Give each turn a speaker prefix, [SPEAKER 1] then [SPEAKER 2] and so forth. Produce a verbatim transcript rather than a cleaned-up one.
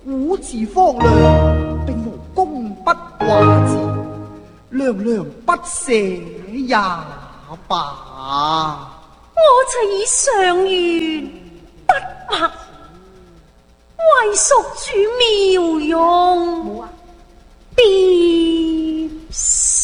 [SPEAKER 1] 古字方量，並無功不華之，娘娘不捨也罷。
[SPEAKER 2] 我曾以上元不白，為蜀主妙用，必